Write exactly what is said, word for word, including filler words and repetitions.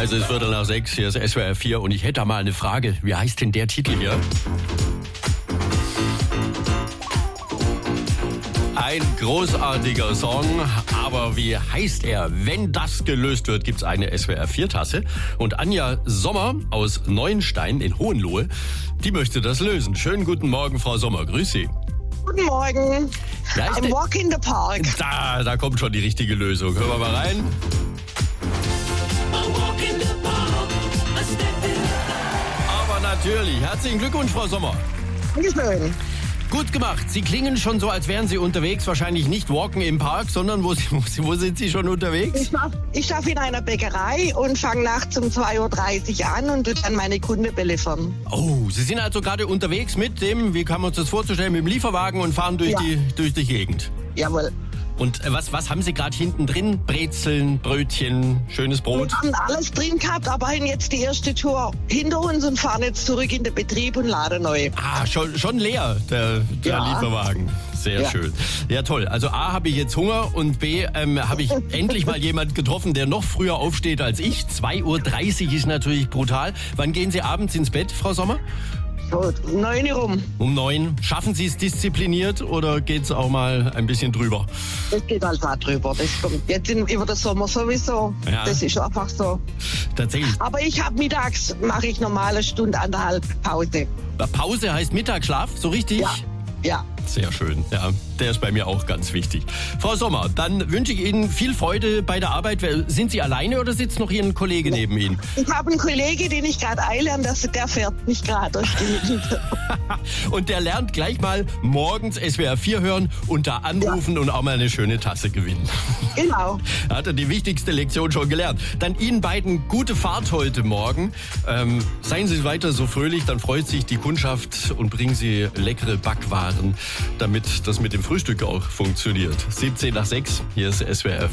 Also es wird dann nach sechs, hier ist S W R vier und ich hätte da mal eine Frage. Wie heißt denn der Titel hier? Ein großartiger Song, aber wie heißt er? Wenn das gelöst wird, gibt's eine S W R vier Tasse. Und Anja Sommer aus Neuenstein in Hohenlohe, die möchte das lösen. Schönen guten Morgen, Frau Sommer. Grüß Sie. Guten Morgen. Ja, I'm walk in the park. Da, da kommt schon die richtige Lösung. Hören wir mal rein. Aber natürlich. Herzlichen Glückwunsch, Frau Sommer. Dankeschön. Gut gemacht. Sie klingen schon so, als wären Sie unterwegs. Wahrscheinlich nicht walken im Park, sondern wo, wo sind Sie schon unterwegs? Ich darf, ich darf in einer Bäckerei und fange nachts um zwei Uhr dreißig an und tue dann meine Kunden beliefern. Oh, Sie sind also gerade unterwegs mit dem, wie kann man uns das vorzustellen, mit dem Lieferwagen und fahren durch, Ja. die, durch die Gegend. Jawohl. Und äh, was, was haben Sie gerade hinten drin? Brezeln, Brötchen, schönes Brot? Wir haben alles drin gehabt, aber haben jetzt die erste Tour hinter uns und fahren jetzt zurück in den Betrieb und laden neu. Ah, schon, schon leer, der, der Ja. Lieferwagen. Sehr Ja. schön. Ja, toll. Also A, habe ich jetzt Hunger und B, ähm, habe ich endlich mal jemand getroffen, der noch früher aufsteht als ich. zwei Uhr dreißig ist natürlich brutal. Wann gehen Sie abends ins Bett, Frau Sommer? So, neun Uhr rum. Um neun. Schaffen Sie es diszipliniert oder geht es auch mal ein bisschen drüber? Das geht halt da drüber. Das kommt jetzt in, über den Sommer sowieso. Ja. Das ist einfach so. Tatsächlich. Aber ich habe mittags, mache ich normale Stunde, anderthalb Pause. Pause heißt Mittagsschlaf, so richtig? Ja. Ja. Sehr schön. Ja, der ist bei mir auch ganz wichtig. Frau Sommer, dann wünsche ich Ihnen viel Freude bei der Arbeit. Sind Sie alleine oder sitzt noch Ihr ein Kollege neben Ihnen? Ich habe einen Kollege, den ich gerade einlerne, dass der fährt mich gerade durch die Gegend. Und der lernt gleich mal morgens S W R vier hören und da anrufen ja. und auch mal eine schöne Tasse gewinnen. Genau. Hat er die wichtigste Lektion schon gelernt. Dann Ihnen beiden gute Fahrt heute Morgen. Ähm, seien Sie weiter so fröhlich, dann freut sich die Kundschaft und bringen Sie leckere Backwaren, damit das mit dem Frühstück auch funktioniert. siebzehn nach sechs, hier ist S W R vier.